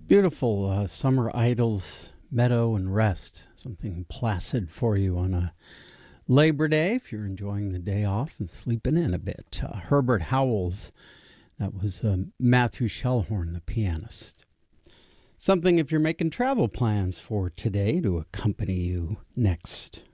Beautiful summer idols, meadow and rest. Something placid for you on a Labor Day if you're enjoying the day off and sleeping in a bit. Herbert Howells, that was Matthew Shellhorn, the pianist. Something if you're making travel plans for today to accompany you next